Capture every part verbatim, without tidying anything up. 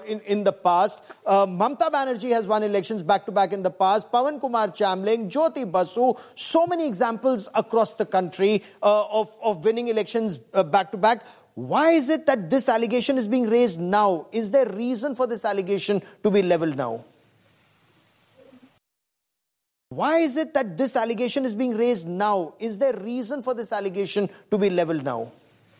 in, in the past. Uh, Mamata Banerjee has won elections back-to-back in the past. Pawan Kumar Chamling, Jyoti Basu, so many examples across the country uh, of, of winning elections uh, back-to-back. Why is it that this allegation is being raised now? Is there reason for this allegation to be leveled now? Why is it that this allegation is being raised now? Is there reason for this allegation to be leveled now?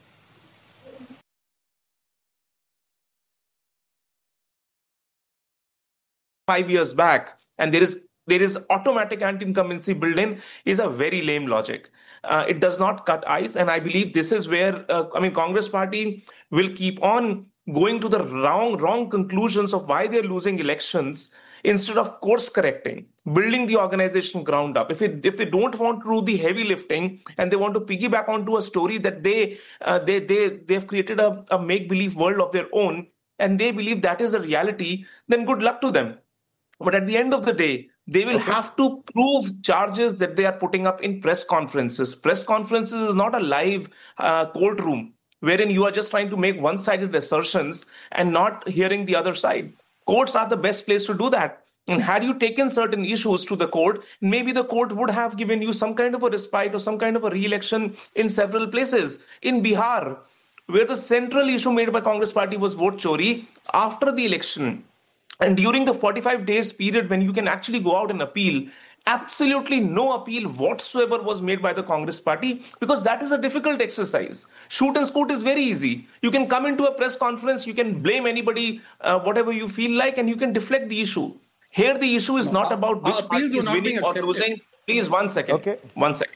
Five years back, and there is there is automatic anti-incumbency built in, is a very lame logic. Uh, it does not cut ice, and I believe this is where uh, I mean Congress Party will keep on going to the wrong wrong conclusions of why they're losing elections instead of course correcting, building the organization ground up. If it, if they don't want to do the heavy lifting and they want to piggyback onto a story that they uh, they they they've created a, a make-believe world of their own, and they believe that is a reality, then good luck to them. But at the end of the day, they will okay. have to prove charges that they are putting up in press conferences. Press conferences is not a live uh, courtroom wherein you are just trying to make one-sided assertions and not hearing the other side. Courts are the best place to do that. And had you taken certain issues to the court, maybe the court would have given you some kind of a respite or some kind of a re-election in several places. In Bihar, where the central issue made by Congress Party was vote chori, after the election, and during the forty-five days period when you can actually go out and appeal, absolutely no appeal whatsoever was made by the Congress Party, because that is a difficult exercise. Shoot and scoot is very easy. You can come into a press conference, you can blame anybody, uh, whatever you feel like, and you can deflect the issue. Here the issue is not about which party is winning or losing. Please, one second. Okay. One second.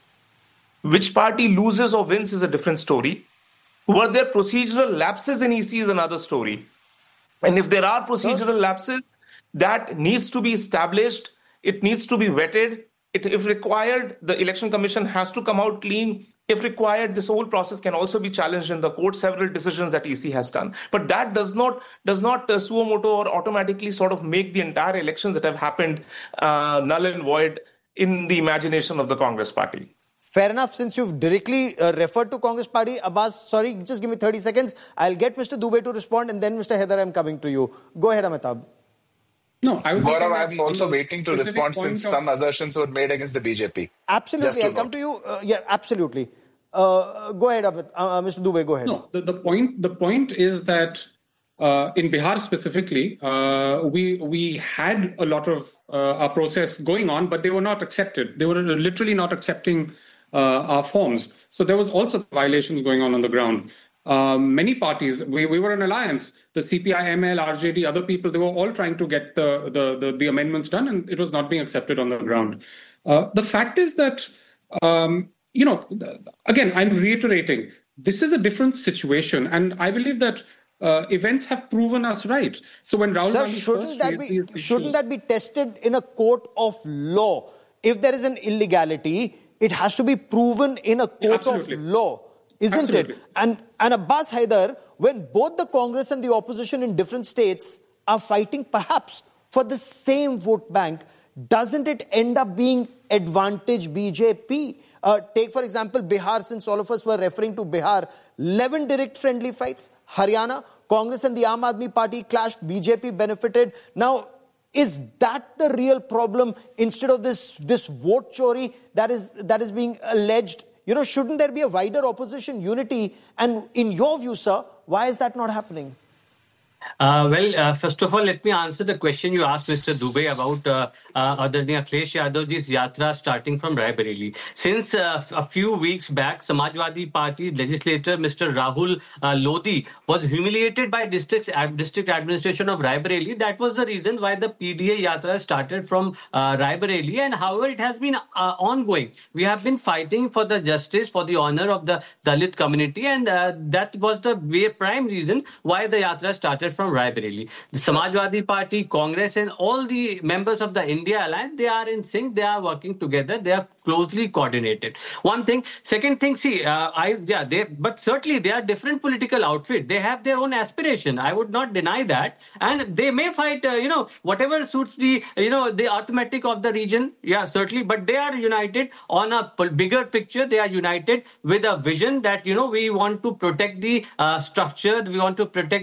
Which party loses or wins is a different story. Were there procedural lapses in E C is another story. And if there are procedural lapses, that needs to be established. It needs to be vetted. It, if required, the Election Commission has to come out clean. If required, this whole process can also be challenged in the court, several decisions that E C has done. But that does not does not uh, suo moto or automatically sort of make the entire elections that have happened uh, null and void in the imagination of the Congress Party. Fair enough. Since you've directly uh, referred to Congress Party, Abbas, sorry, just give me thirty seconds. I'll get Mister Dubey to respond, and then Mister Haider, I'm coming to you. Go ahead, Amitabh. No, I was Gaurav, I'm also waiting to respond since of... some assertions were made against the B J P. Absolutely. I'll come to you. Uh, yeah, absolutely. Uh, go ahead, uh, Mister Dubey, go ahead. No, the, the point the point is that uh, in Bihar specifically, uh, we we had a lot of uh, our process going on, but they were not accepted. They were literally not accepting uh, our forms. So there was also violations going on on the ground. Uh, many parties, we, we were an alliance, the C P I M L, R J D, other people, they were all trying to get the, the, the, the amendments done, and it was not being accepted on the ground. Uh, the fact is that, um, you know, again, I'm reiterating, this is a different situation, and I believe that uh, events have proven us right. So when Rahul Sir, Gandhi shouldn't first that raised be these shouldn't issues, that be tested in a court of law? If there is an illegality, it has to be proven in a court Absolutely. of law. Isn't Absolutely. it? And, and Abbas Haider, when both the Congress and the opposition in different states are fighting perhaps for the same vote bank, doesn't it end up being advantage B J P? Uh, take, for example, Bihar, since all of us were referring to Bihar, eleven direct friendly fights. Haryana, Congress and the Aam Aadmi Party clashed, B J P benefited. Now, is that the real problem instead of this, this vote chori that is, that is being alleged? You know, shouldn't there be a wider opposition unity? And in your view, sir, why is that not happening? Uh, well, uh, first of all, let me answer the question you asked Mister Dubey about uh, uh, Adharaniya Akhilesh Yadavji's yatra starting from Raebareli. Since uh, a few weeks back, Samajwadi Party legislator Mister Rahul uh, Lodhi was humiliated by district, uh, district administration of Raebareli. That was the reason why the P D A yatra started from uh, Raebareli. And however, it has been uh, ongoing. We have been fighting for the justice, for the honor of the Dalit community. And uh, that was the prime reason why the yatra started from Raebareli. The Samajwadi Party, Congress, and all the members of the India Alliance, they are in sync. They are working together. They are closely coordinated. One thing. Second thing, see, uh, I yeah, they but certainly they are different political outfit. They have their own aspiration. I would not deny that, and they may fight. Uh, you know, whatever suits the you know the arithmetic of the region. Yeah, certainly. But they are united on a bigger picture. They are united with a vision that you know we want to protect the uh, structure. We want to protect